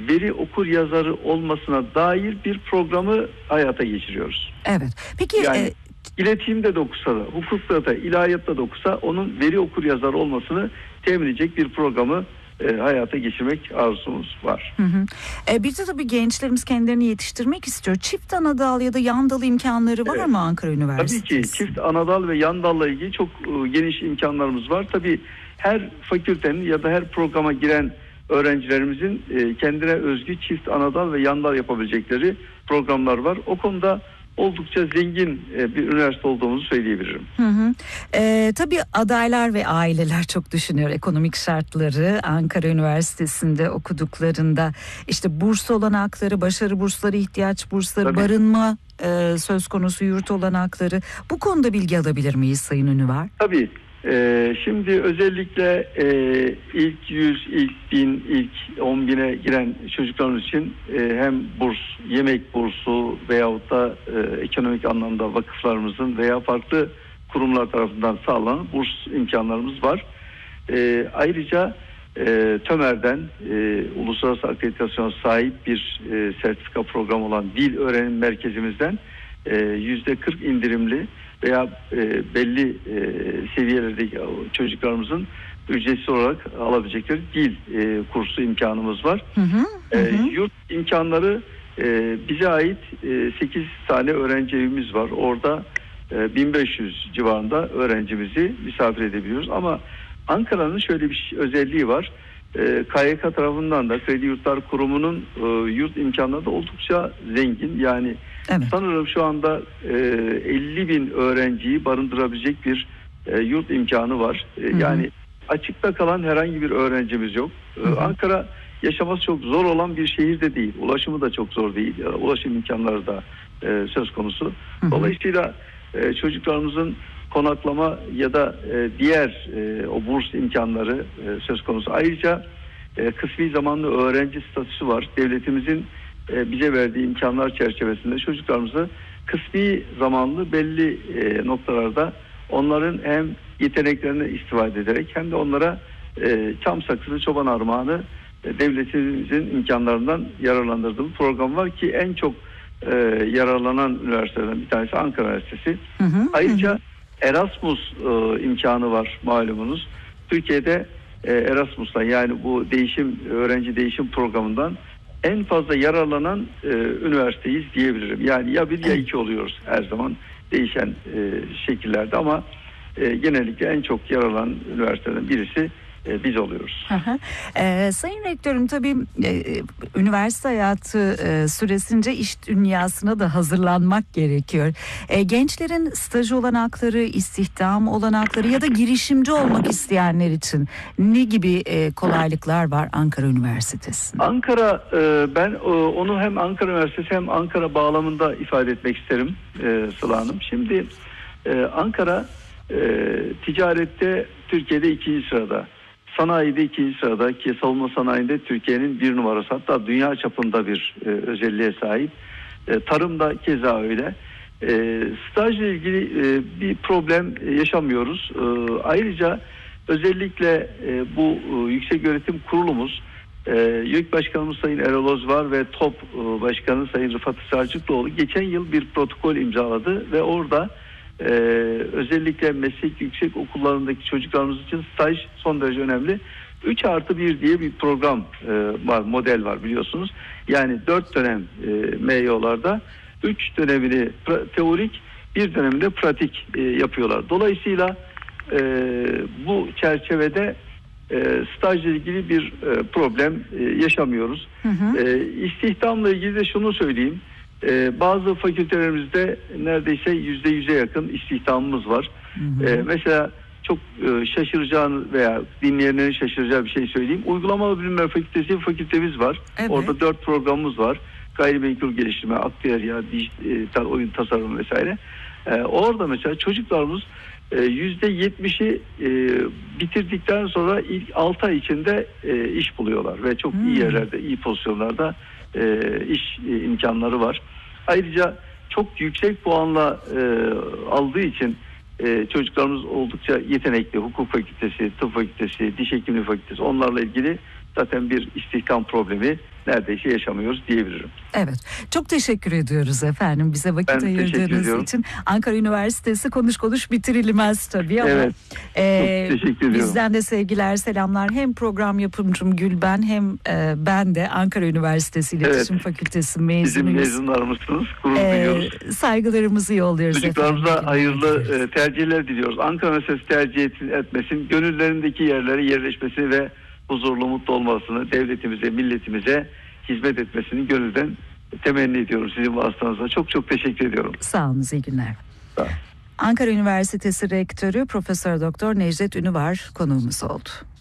veri okur yazarı olmasına dair bir programı hayata geçiriyoruz. Evet. Peki yani iletişimde de okusa da, hukukta da, ilahiyatta da okusa onun veri okur yazarı olmasını temin edecek bir programı hayata geçirmek arzumuz var. Bir de tabii gençlerimiz kendilerini yetiştirmek istiyor. Çift anadal ya da yan dal imkanları var mı Ankara Üniversitesi? Tabii ki çift anadal ve yan dalla ilgili çok geniş imkanlarımız var. Tabii her fakültenin ya da her programa giren öğrencilerimizin kendine özgü çift anadal ve yan dal yapabilecekleri programlar var. O konuda oldukça zengin bir üniversite olduğumuzu söyleyebilirim. Tabii adaylar ve aileler çok düşünüyor ekonomik şartları. Ankara Üniversitesi'nde okuduklarında işte burs olanakları, başarı bursları, ihtiyaç bursları, tabii, barınma söz konusu, yurt olanakları. Bu konuda bilgi alabilir miyiz Sayın Ünüvar? Tabii. Şimdi özellikle ilk 100, ilk 1000, ilk 10.000'e giren çocuklarımız için hem burs, yemek bursu veyahut da ekonomik anlamda vakıflarımızın veya farklı kurumlar tarafından sağlanan burs imkanlarımız var. Ayrıca TÖMER'den uluslararası akreditasyona sahip bir sertifika programı olan dil öğrenim merkezimizden %40 indirimli veya belli seviyelerdeki çocuklarımızın ücretsiz olarak alabilecekleri dil kursu imkanımız var. Yurt imkanları bize ait 8 tane öğrenci evimiz var. Orada 1500 civarında öğrencimizi misafir edebiliyoruz. Ama Ankara'nın şöyle bir özelliği var. KYK tarafından da Kredi Yurtlar Kurumu'nun yurt imkanları da oldukça zengin. Yani sanırım şu anda 50.000 öğrenciyi barındırabilecek bir yurt imkanı var. Yani açıkta kalan herhangi bir öğrencimiz yok. Ankara yaşaması çok zor olan bir şehir de değil. Ulaşımı da çok zor değil. Ulaşım imkanları da söz konusu. Dolayısıyla çocuklarımızın konaklama ya da diğer o burs imkanları söz konusu. Ayrıca kısmi zamanlı öğrenci statüsü var. Devletimizin bize verdiği imkanlar çerçevesinde çocuklarımızı kısmi zamanlı belli noktalarda onların hem yeteneklerini istifade ederek hem de onlara çam saksısı çoban armağanı devletimizin imkanlarından yararlandırdığı bir program var ki en çok yararlanan üniversitelerden bir tanesi Ankara Üniversitesi. Ayrıca Erasmus imkanı var malumunuz. Türkiye'de Erasmus'tan yani bu öğrenci değişim programından en fazla yararlanan üniversiteyiz diyebilirim. Yani ya bir ya iki oluyoruz her zaman değişen şekillerde ama genellikle en çok yararlanan üniversiteden birisi biz oluyoruz. Sayın Rektörüm tabii üniversite hayatı süresince iş dünyasına da hazırlanmak gerekiyor. Gençlerin staj olanakları, istihdam olanakları ya da girişimci olmak isteyenler için ne gibi kolaylıklar var Ankara Üniversitesi'nde? Ankara ben onu hem Ankara Üniversitesi hem Ankara bağlamında ifade etmek isterim Sıla Hanım. Şimdi Ankara ticarette Türkiye'de 2. sırada. Sanayide 2. sırada ki savunma sanayinde Türkiye'nin 1 numarası hatta dünya çapında bir özelliğe sahip. Tarımda keza öyle. Stajla ilgili bir problem yaşamıyoruz. Ayrıca özellikle bu Yükseköğretim Kurulumuz YÖK Başkanımız Sayın Erol Özvar ve TOP Başkanı Sayın Rıfat Sarcıklıoğlu geçen yıl bir protokol imzaladı ve orada özellikle meslek yüksek okullarındaki çocuklarımız için staj son derece önemli. 3+1 diye bir program var, model var biliyorsunuz. Yani 4 dönem MYO'larda 3 dönemini teorik, 1 döneminde pratik yapıyorlar. Dolayısıyla bu çerçevede stajla ilgili bir problem yaşamıyoruz. İstihdamla ilgili de şunu söyleyeyim. Bazı fakültelerimizde neredeyse %100'e yakın istihdamımız var. Mesela çok şaşıracağını veya dinleyenlerin şaşıracağı bir şey söyleyeyim. Uygulamalı Bilimler Fakültesi bir fakültemiz var. Evet. Orada 4 programımız var. Gayrimenkul geliştirme, aktüerya, dijital oyun tasarımı vesaire. Orada mesela çocuklarımız %70'i bitirdikten sonra ilk 6 ay içinde iş buluyorlar ve çok iyi yerlerde, iyi pozisyonlarda iş imkanları var. Ayrıca çok yüksek puanla aldığı için çocuklarımız oldukça yetenekli. Hukuk fakültesi, tıp fakültesi, diş hekimliği fakültesi onlarla ilgili zaten bir istihdam problemi neredeyse yaşamıyoruz diyebilirim. Evet. Çok teşekkür ediyoruz efendim bize vakit ayırdığınız için. Ankara Üniversitesi konuş bitirilmez tabii ama evet. Çok teşekkür ediyorum. Bizden de sevgiler, selamlar. Hem program yapımcım Gülben hem ben de Ankara Üniversitesi İletişim Fakültesi mezunuyuz. Bizim mezunlarımızsınız. Gurur duyuyoruz. Saygılarımızı yolluyoruz. Çocuklarımıza hayırlı tercihler diliyoruz. Ankara Üniversitesi tercih etmesin. Gönüllerindeki yerlere yerleşmesini ve huzurlu, mutlu olmasını, devletimize, milletimize hizmet etmesini gönülden temenni ediyorum sizin vasıtanızla. Çok çok teşekkür ediyorum. Sağ olun, iyi günler. Sağ olun. Ankara Üniversitesi Rektörü Profesör Doktor Necdet Ünüvar konuğumuz oldu.